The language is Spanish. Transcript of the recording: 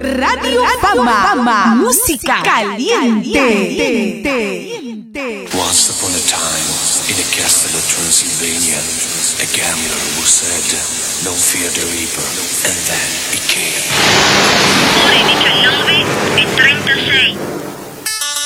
Radio Fama, música caliente. Once upon a time, in a castle of Transylvania, a gambler who said, "No fear the reaper," and then he came.